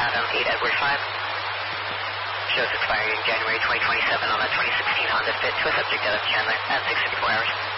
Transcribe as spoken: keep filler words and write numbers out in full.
Adam, eight Edward five. Shows expiring January twenty twenty-seven on a twenty sixteen Honda Fit to a subject out of Chandler at six fifty-four hours.